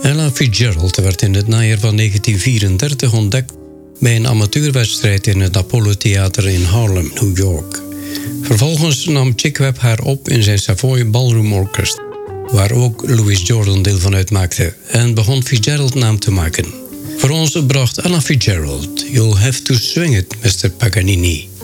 Ella Fitzgerald werd in het najaar van 1934 ontdekt bij een amateurwedstrijd in het Apollo Theater in Harlem, New York. Vervolgens nam Chick Webb haar op in zijn Savoy Ballroom Orchestra, waar ook Louis Jordan deel van uitmaakte, en begon Fitzgerald naam te maken. Voor ons bracht Ella Fitzgerald You'll Have to Swing It, Mr. Paganini.